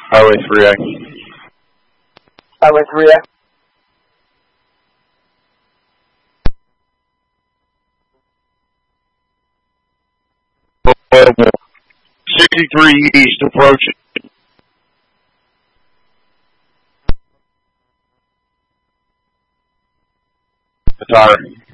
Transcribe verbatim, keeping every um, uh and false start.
Highway three A. Highway three A. sixty-three East approaching. The tire.